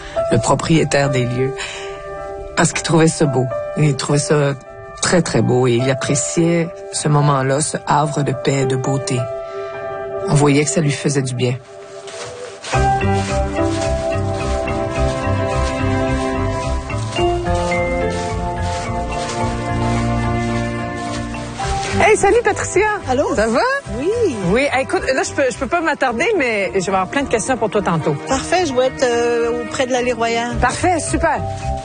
le propriétaire des lieux, parce qu'il trouvait ça beau. Il trouvait ça très, très beau et il appréciait ce moment-là, ce havre de paix et de beauté. On voyait que ça lui faisait du bien. Hey, salut Patricia! Allô? Ça va? Oui. Oui, écoute, là, je peux pas m'attarder, mais je vais avoir plein de questions pour toi tantôt. Parfait, je vais être auprès de l'allée Royale. Parfait, super.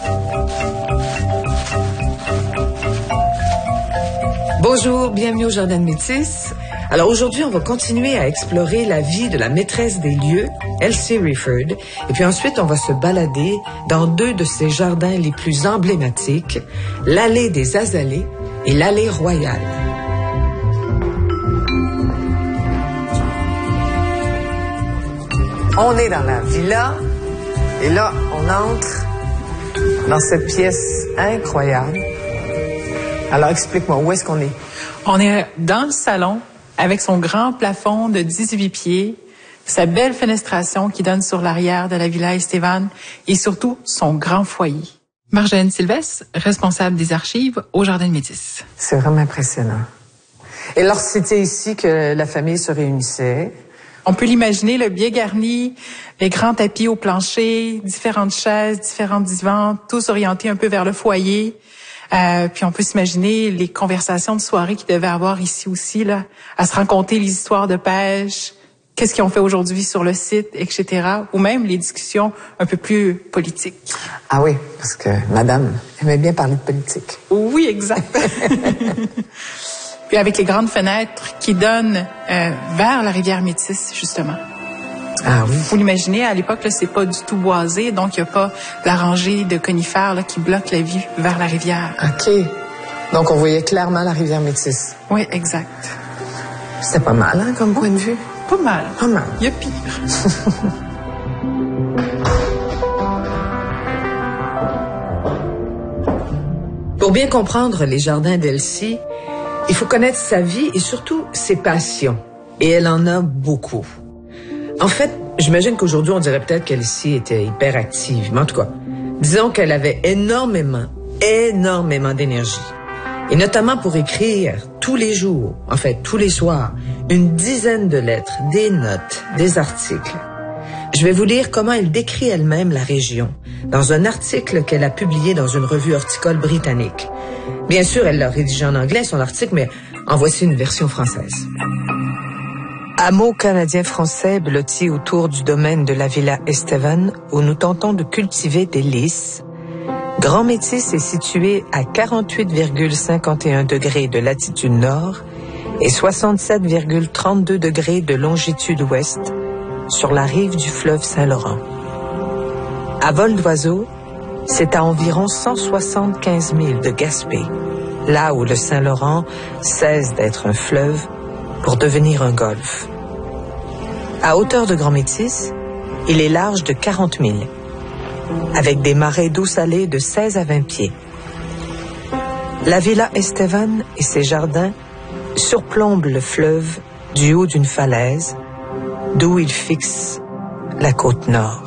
Bonjour, bienvenue au Jardin de Métis. Alors aujourd'hui, on va continuer à explorer la vie de la maîtresse des lieux, Elsie Rifford, et puis ensuite, on va se balader dans deux de ses jardins les plus emblématiques, l'allée des Azalées et l'allée Royale. On est dans la villa et là, on entre dans cette pièce incroyable. Alors, explique-moi, où est-ce qu'on est? On est dans le salon avec son grand plafond de 18 pieds, sa belle fenestration qui donne sur l'arrière de la Villa Estevan et surtout son grand foyer. Marjolaine Sylvestre, responsable des archives au Jardin de Métis. C'est vraiment impressionnant. Et alors, c'était ici que la famille se réunissait. On peut l'imaginer, le bien garni, les grands tapis au plancher, différentes chaises, différents divans, tous orientés un peu vers le foyer. Puis on peut s'imaginer les conversations de soirée qu'ils devaient avoir ici aussi, là, à se raconter les histoires de pêche, qu'est-ce qu'ils ont fait aujourd'hui sur le site, etc. Ou même les discussions un peu plus politiques. Ah oui, parce que madame aimait bien parler de politique. Oui, exact. Puis avec les grandes fenêtres qui donnent vers la rivière Métis, justement. Ah oui. Vous l'imaginez, à l'époque, là, c'est pas du tout boisé, donc il n'y a pas la rangée de conifères là, qui bloque la vue vers la rivière. OK. Donc on voyait clairement la rivière Métis. Oui, exact. C'était pas mal, hein, comme point de vue? Pas mal. Pas mal. Il y a pire. Pour bien comprendre les jardins d'Elsie, il faut connaître sa vie et surtout ses passions. Et elle en a beaucoup. En fait, j'imagine qu'aujourd'hui, on dirait peut-être qu'Elsie était hyper active. Mais en tout cas, disons qu'elle avait énormément d'énergie. Et notamment pour écrire tous les jours, en fait, tous les soirs, une dizaine de lettres, des notes, des articles. Je vais vous lire comment elle décrit elle-même la région dans un article qu'elle a publié dans une revue horticole britannique. Bien sûr, elle l'a rédigé en anglais, son article, mais en voici une version française. Hameau canadien-français blotti autour du domaine de la Villa Estevan, où nous tentons de cultiver des lys. Grand Métis est situé à 48,51 degrés de latitude nord et 67,32 degrés de longitude ouest sur la rive du fleuve Saint-Laurent. À vol d'oiseau, c'est à environ 175 000 de Gaspé, là où le Saint-Laurent cesse d'être un fleuve pour devenir un golfe. À hauteur de Grand Métis, il est large de 40 000, avec des marais d'eau salée de 16 à 20 pieds. La Villa Estevan et ses jardins surplombent le fleuve du haut d'une falaise, d'où il fixe la côte nord.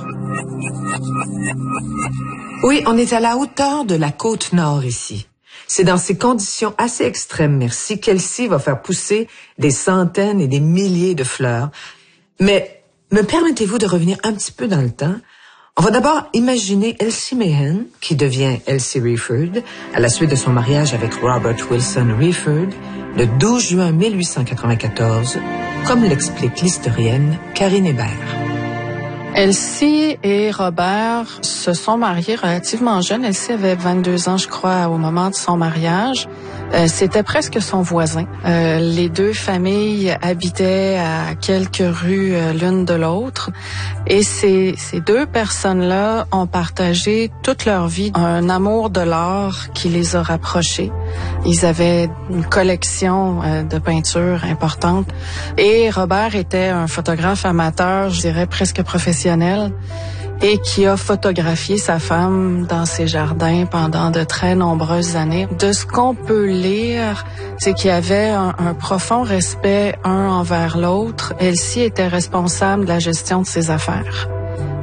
Oui, on est à la hauteur de la côte nord ici. C'est dans ces conditions assez extrêmes, merci, qu'Elsie va faire pousser des centaines et des milliers de fleurs. Mais me permettez-vous de revenir un petit peu dans le temps? On va d'abord imaginer Elsie Mahan, qui devient Elsie Rifford, à la suite de son mariage avec Robert Wilson Rifford, le 12 juin 1894, comme l'explique l'historienne Karine Hébert. Elsie et Robert se sont mariés relativement jeunes. Elsie avait 22 ans, je crois, au moment de son mariage. C'était presque son voisin. Les deux familles habitaient à quelques rues l'une de l'autre. Et ces deux personnes-là ont partagé toute leur vie un amour de l'art qui les a rapprochés. Ils avaient une collection de peintures importante. Et Robert était un photographe amateur, je dirais presque professionnel, et qui a photographié sa femme dans ses jardins pendant de très nombreuses années. De ce qu'on peut lire, c'est qu'il y avait un profond respect un envers l'autre. Elsie était responsable de la gestion de ses affaires.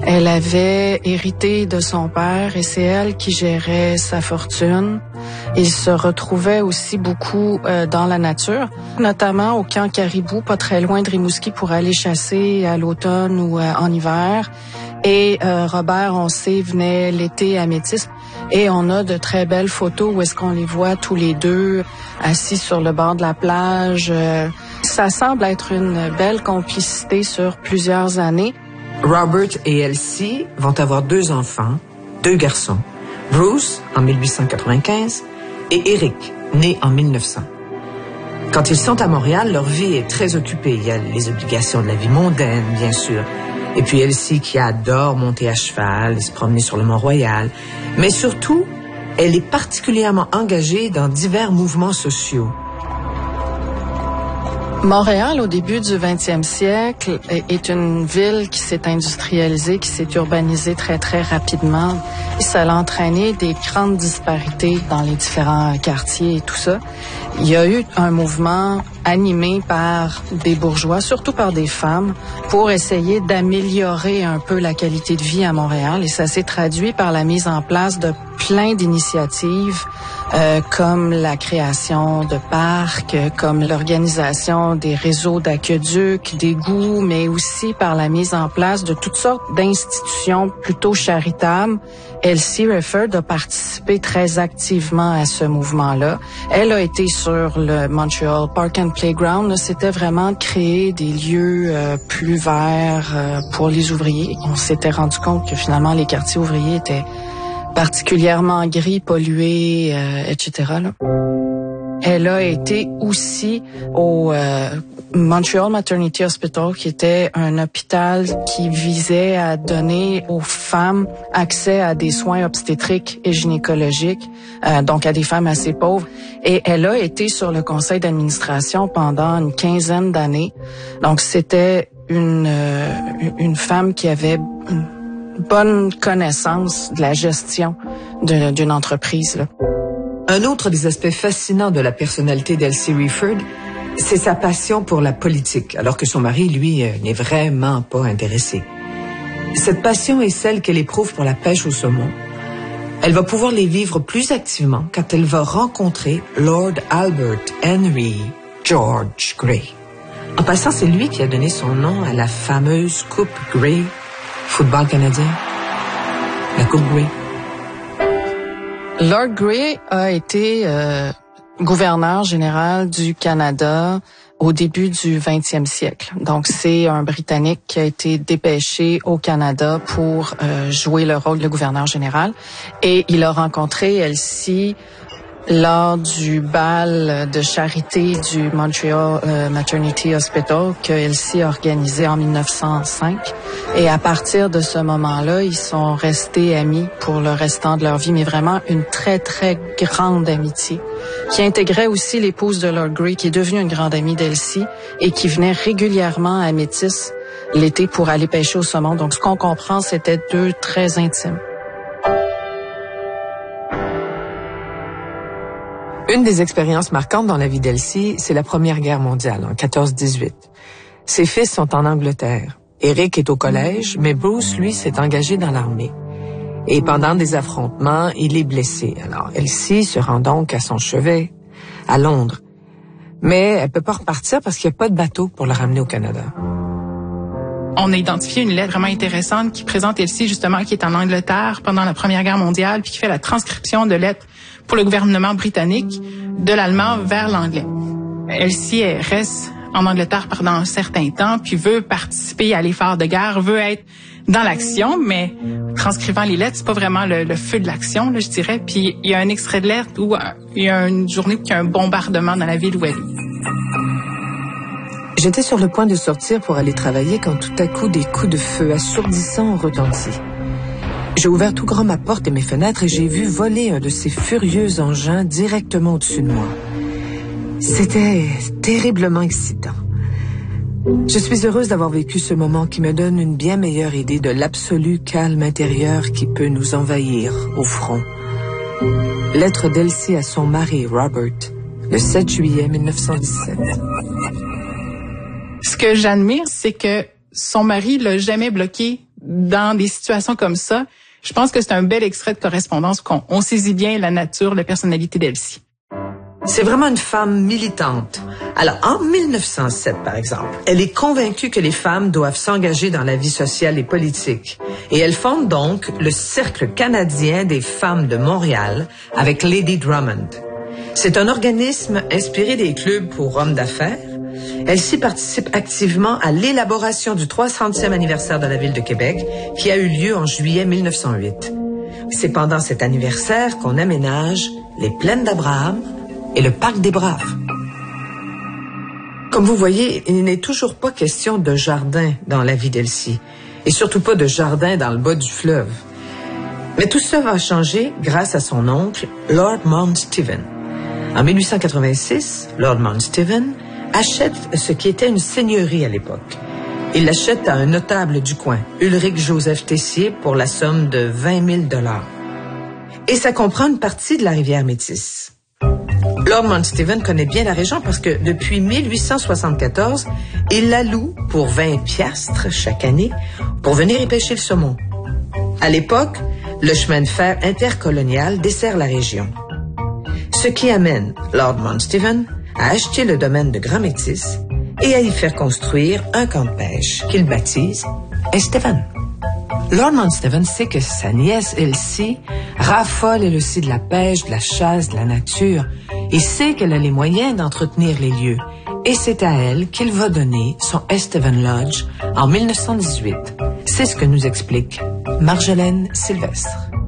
Elle avait hérité de son père et c'est elle qui gérait sa fortune. Il se retrouvait aussi beaucoup dans la nature, notamment au camp Caribou, pas très loin de Rimouski, pour aller chasser à l'automne ou en hiver. Et Robert, on sait, venait l'été à Métis. Et on a de très belles photos où est-ce qu'on les voit tous les deux assis sur le bord de la plage. Ça semble être une belle complicité sur plusieurs années. Robert et Elsie vont avoir 2 enfants, 2 garçons. Bruce, en 1895, et Eric, né en 1900. Quand ils sont à Montréal, leur vie est très occupée. Il y a les obligations de la vie mondaine, bien sûr. Et puis Elsie qui adore monter à cheval et se promener sur le Mont-Royal. Mais surtout, elle est particulièrement engagée dans divers mouvements sociaux. Montréal, au début du 20e siècle, est une ville qui s'est industrialisée, qui s'est urbanisée très, très rapidement. Et ça a entraîné des grandes disparités dans les différents quartiers et tout ça. Il y a eu un mouvement animé par des bourgeois, surtout par des femmes, pour essayer d'améliorer un peu la qualité de vie à Montréal. Et ça s'est traduit par la mise en place de plein d'initiatives comme la création de parcs, comme l'organisation des réseaux d'aqueducs, d'égouts, mais aussi par la mise en place de toutes sortes d'institutions plutôt charitables. Elsie Raiford a participé très activement à ce mouvement-là. Elle a été sur le Montreal Park and Playground. C'était vraiment de créer des lieux plus verts pour les ouvriers. On s'était rendu compte que finalement les quartiers ouvriers étaient particulièrement gris, pollués, etc. là. Elle a été aussi au Montreal Maternity Hospital, qui était un hôpital qui visait à donner aux femmes accès à des soins obstétriques et gynécologiques, donc à des femmes assez pauvres. Et elle a été sur le conseil d'administration pendant une 15aine d'années. Donc c'était une femme qui avait une bonne connaissance de la gestion d'une entreprise, là. Un autre des aspects fascinants de la personnalité d'Elsie Raiford, c'est sa passion pour la politique, alors que son mari, lui, n'est vraiment pas intéressé. Cette passion est celle qu'elle éprouve pour la pêche au saumon. Elle va pouvoir les vivre plus activement quand elle va rencontrer Lord Albert Henry George Grey. En passant, c'est lui qui a donné son nom à la fameuse Coupe Grey, football canadien, la Coupe Grey. Lord Grey a été gouverneur général du Canada au début du 20e siècle. Donc, c'est un Britannique qui a été dépêché au Canada pour jouer le rôle de gouverneur général. Et il a rencontré Elsie lors du bal de charité du Montreal Maternity Hospital que Elsie a organisé en 1905. Et à partir de ce moment-là, ils sont restés amis pour le restant de leur vie, mais vraiment une très, très grande amitié, qui intégrait aussi l'épouse de Lord Grey, qui est devenue une grande amie d'Elsie et qui venait régulièrement à Métis l'été pour aller pêcher au saumon. Donc, ce qu'on comprend, c'était deux très intimes. Une des expériences marquantes dans la vie d'Elsie, c'est la Première Guerre mondiale, en 14-18. Ses fils sont en Angleterre. Eric est au collège, mais Bruce, lui, s'est engagé dans l'armée. Et pendant des affrontements, il est blessé. Alors, Elsie se rend donc à son chevet, à Londres. Mais elle peut pas repartir parce qu'il n'y a pas de bateau pour le ramener au Canada. On a identifié une lettre vraiment intéressante qui présente Elsie, justement, qui est en Angleterre pendant la Première Guerre mondiale, puis qui fait la transcription de lettres pour le gouvernement britannique de l'allemand vers l'anglais. Elsie reste en Angleterre pendant un certain temps, puis veut participer à l'effort de guerre, veut être dans l'action, mais transcrivant les lettres, c'est pas vraiment le feu de l'action, là, je dirais. Puis il y a un extrait de lettre où il y a une journée où il y a un bombardement dans la ville où elle est. J'étais sur le point de sortir pour aller travailler quand tout à coup des coups de feu assourdissants ont retenti. J'ai ouvert tout grand ma porte et mes fenêtres et j'ai vu voler un de ces furieux engins directement au-dessus de moi. C'était terriblement excitant. Je suis heureuse d'avoir vécu ce moment qui me donne une bien meilleure idée de l'absolu calme intérieur qui peut nous envahir au front. Lettre d'Elsie à son mari, Robert, le 7 juillet 1917. Ce que j'admire, c'est que son mari l'a jamais bloqué dans des situations comme ça, je pense que c'est un bel extrait de correspondance qu'on saisit bien la nature, la personnalité d'Elsie. C'est vraiment une femme militante. Alors, en 1907, par exemple, elle est convaincue que les femmes doivent s'engager dans la vie sociale et politique. Et elle fonde donc le Cercle canadien des femmes de Montréal avec Lady Drummond. C'est un organisme inspiré des clubs pour hommes d'affaires. Elle s'y participe activement à l'élaboration du 300e anniversaire de la Ville de Québec, qui a eu lieu en juillet 1908. C'est pendant cet anniversaire qu'on aménage les Plaines d'Abraham et le Parc des Braves. Comme vous voyez, il n'est toujours pas question de jardin dans la vie d'Elsie, et surtout pas de jardin dans le bas du fleuve. Mais tout ça va changer grâce à son oncle, Lord Mount Stephen. En 1886, Lord Mount Stephen achète ce qui était une seigneurie à l'époque. Il l'achète à un notable du coin, Ulrich Joseph Tessier, pour la somme de 20 000 $. Et ça comprend une partie de la rivière Métis. Lord Mount Stephen connaît bien la région parce que depuis 1874, il la loue pour 20 piastres chaque année pour venir y pêcher le saumon. À l'époque, le chemin de fer intercolonial dessert la région. Ce qui amène Lord Mount Stephen à acheter le domaine de Grand Métis et à y faire construire un camp de pêche qu'il baptise Estevan. Lord Mount Stephen sait que sa nièce Elsie raffole elle aussi de la pêche, de la chasse, de la nature et sait qu'elle a les moyens d'entretenir les lieux. Et c'est à elle qu'il va donner son Estevan Lodge en 1918. C'est ce que nous explique Marjolaine Sylvestre.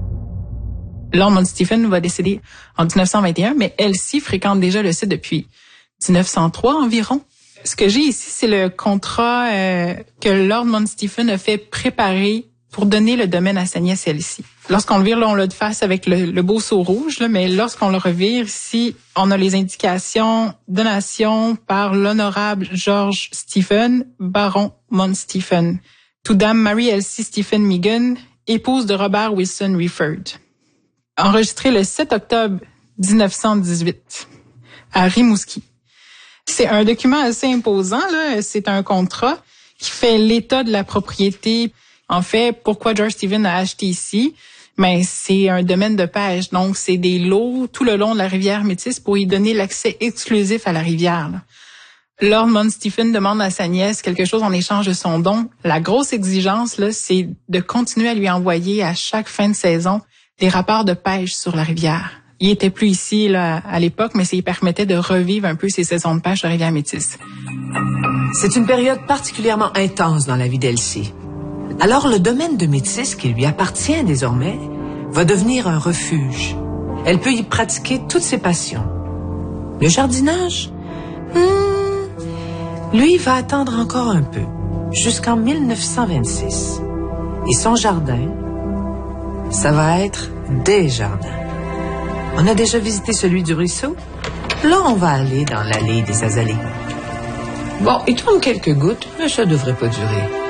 Lord Mount Stephen va décéder en 1921, mais Elsie fréquente déjà le site depuis 1903 environ. Ce que j'ai ici, c'est le contrat que Lord Mount Stephen a fait préparer pour donner le domaine à sa nièce Elsie. Lorsqu'on le vire, là, on l'a de face avec le beau seau rouge, là, mais lorsqu'on le revire, ici, on a les indications donation par l'honorable George Stephen, baron Mount Stephen, to Dame Mary Elsie Stephen Megan, épouse de Robert Wilson Rifford. Enregistré le 7 octobre 1918 à Rimouski. C'est un document assez imposant, là. C'est un contrat qui fait l'état de la propriété. En fait, pourquoi George Stephen a acheté ici? Mais c'est un domaine de pêche, donc c'est des lots tout le long de la rivière Métis pour y donner l'accès exclusif à la rivière, là. Lord Mount Stephen demande à sa nièce quelque chose en échange de son don. La grosse exigence, là, c'est de continuer à lui envoyer à chaque fin de saison des rapports de pêche sur la rivière. Il était plus ici là à l'époque, mais ça lui permettait de revivre un peu ces saisons de pêche de la rivière Métis. C'est une période particulièrement intense dans la vie d'Elsie. Alors le domaine de Métis, qui lui appartient désormais, va devenir un refuge. Elle peut y pratiquer toutes ses passions. Le jardinage, lui va attendre encore un peu, jusqu'en 1926. Et son jardin, ça va être des jardins. On a déjà visité celui du ruisseau? Là, on va aller dans l'allée des azalées. Bon, il tombe quelques gouttes, mais ça devrait pas durer.